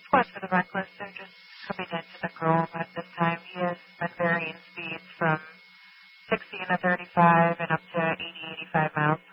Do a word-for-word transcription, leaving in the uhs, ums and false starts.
Squad for the reckless. They're just coming into the Grove at this time. He has been varying speeds from sixty and a thirty-five and up to eighty, eighty-five miles